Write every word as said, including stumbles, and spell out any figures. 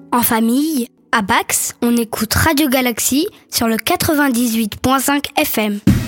En famille, à Bax, on écoute Radio Galaxy sur le quatre-vingt-dix-huit virgule cinq F M.